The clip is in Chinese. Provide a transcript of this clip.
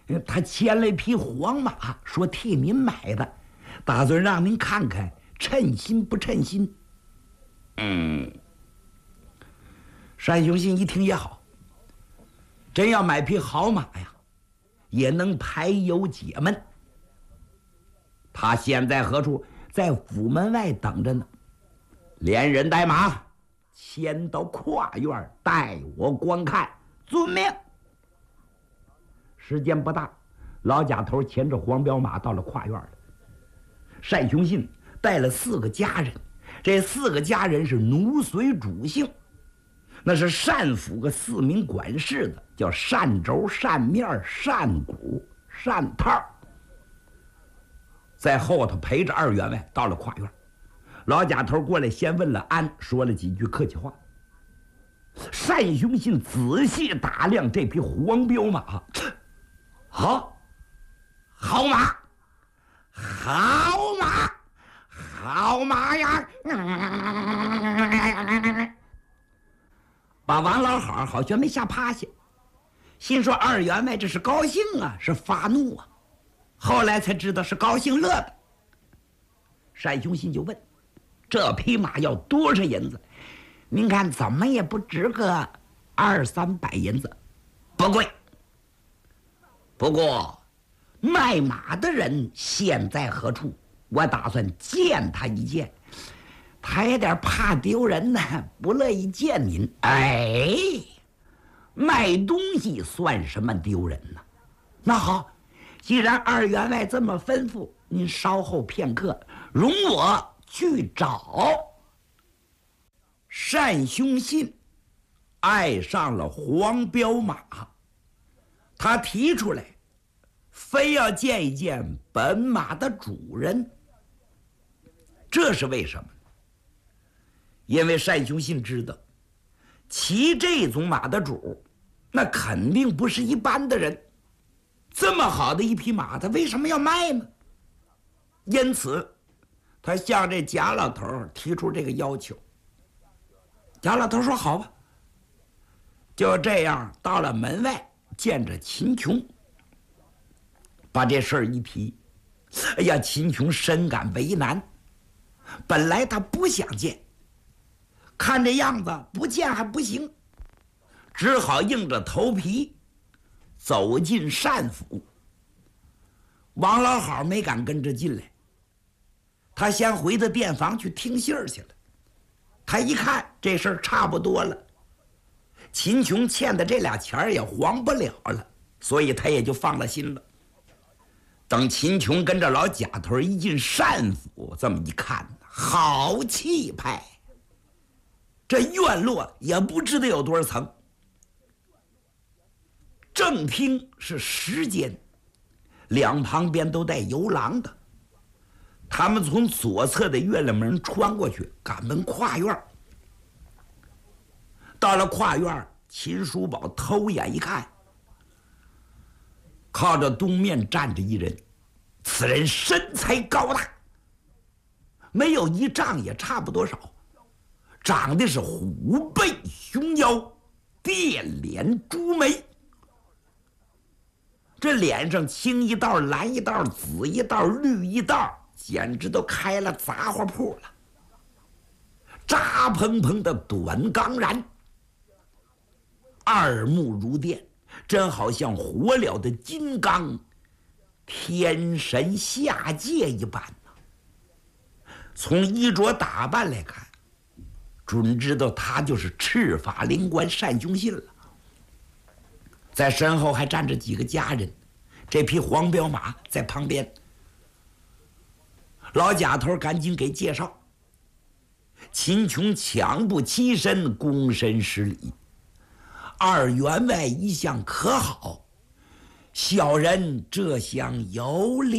他牵了一匹黄马，说替您买的，打算让您看看称心不称心。单雄信一听也好，真要买匹好马呀，也能排忧解闷。他现在何处？在府门外等着呢，连人带马牵到跨院，待我观看。遵命。时间不大，老贾头牵着黄骠马到了跨院了。单雄信带了4个家人，这4个家人是奴随主姓，那是单府个4名管事的，叫单轴、单面、单骨、单套，在后头陪着2员外到了跨院。老贾头过来先问了安，说了几句客气话。单雄信仔细打量这匹黄骠马，好马，好马呀！把王老好好像没吓趴下，心说2员外这是高兴啊，是发怒啊。后来才知道是高兴乐的。单雄信就问：这匹马要多少银子？您看怎么也不值个200-300银子，不贵。不过卖马的人现在何处？我打算见他一见，他有点怕丢人呢，不乐意见您。卖东西算什么丢人呢？那好，既然2员外这么吩咐，您稍后片刻，容我去找。单雄信爱上了黄骠马，他提出来非要见一见本马的主人。这是为什么？因为单雄信知道骑这种马的主那肯定不是一般的人，这么好的一匹马他为什么要卖呢？因此他向这贾老头提出这个要求。贾老头说好吧。就这样到了门外见着秦琼，把这事儿一提。哎呀，秦琼深感为难，本来他不想见，看这样子不见还不行，只好硬着头皮走进单府。王老好没敢跟着进来，他先回到店房去听信儿去了。他一看这事儿差不多了，秦琼欠的这俩钱也还不了了，所以他也就放了心了。等秦琼跟着老贾头一进单府，这么一看，好气派，这院落也不知道有多少层。正厅是10间，两旁边都带游廊的。他们从左侧的月亮门穿过去，赶奔跨院。到了跨院，秦叔宝偷眼一看，靠着东面站着一人，此人身材高大，没有1丈也差不多少，长得是虎背熊腰，电脸朱眉，这脸上青一道蓝一道紫一道绿一道，简直都开了杂货铺了。扎蓬蓬的短钢髯，二目如电，真好像活了的金刚，天神下界一般呢。从衣着打扮来看，准知道他就是赤法灵官单雄信了。在身后还站着几个家人，这匹黄骠马在旁边。老贾头赶紧给介绍。秦琼抢步起身，躬身施礼。2员外一向可好，小人这厢有礼。